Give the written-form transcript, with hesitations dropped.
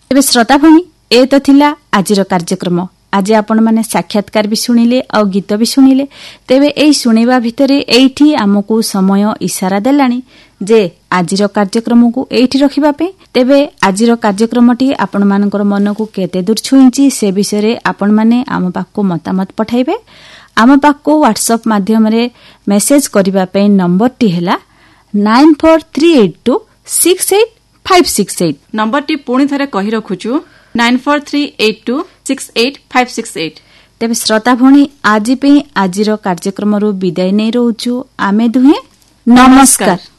तेबे श्रोता भणी ए तो थिला आजिर कार्यक्रम। आज आपण माने साक्षात्कार भी सुनिले और गीत भी सुनिले। तेबे एई सुनिबा भितरे एइठी हमकु समय इशारा देलानी जे आजिर कार्यक्रम को एइठी रखिबा पे। तेबे आजिर कार्यक्रमटी आपण मानकर मन को केते दूर छुईची से विषय रे आपण माने आम पाखको मतामत पठाइबे। आम पाखको व्हाट्सएप माध्यम रे मेसेज करिबा पे नंबर टी हैला 9438268568। नंबर टी पुणी थरे कहि रखुछु 9438268568। तेबे श्रोता भणी आज पे आजिर कार्यक्रम रु विदाय नै रहउछु। आमे दुहे नमस्कार।